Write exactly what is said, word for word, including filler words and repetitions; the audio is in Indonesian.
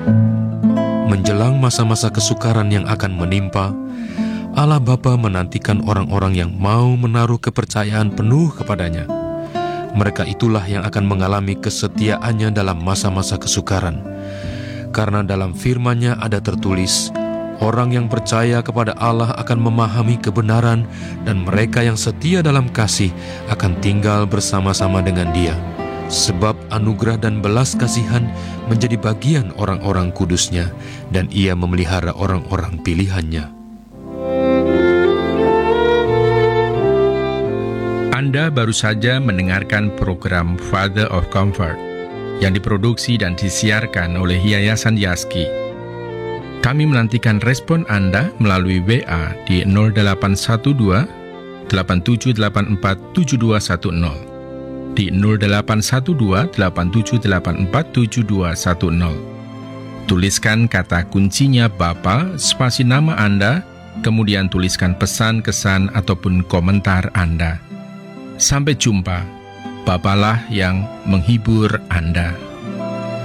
Menjelang masa-masa kesukaran yang akan menimpa, Allah Bapa menantikan orang-orang yang mau menaruh kepercayaan penuh kepadanya. Mereka itulah yang akan mengalami kesetiaannya dalam masa-masa kesukaran. Karena dalam firman-Nya ada tertulis, orang yang percaya kepada Allah akan memahami kebenaran, dan mereka yang setia dalam kasih akan tinggal bersama-sama dengan Dia. Sebab anugerah dan belas kasihan menjadi bagian orang-orang kudus-Nya, dan Ia memelihara orang-orang pilihan-Nya. Anda baru saja mendengarkan program Father of Comfort yang diproduksi dan disiarkan oleh Yayasan Yaski. Kami menantikan respon Anda melalui W A di nol delapan satu dua, delapan tujuh delapan empat, tujuh dua satu nol, di nol delapan satu dua, delapan tujuh delapan empat, tujuh dua satu nol. Tuliskan kata kuncinya Bapa, spasi nama Anda, kemudian tuliskan pesan, kesan, ataupun komentar Anda. Sampai jumpa, Bapalah yang menghibur Anda.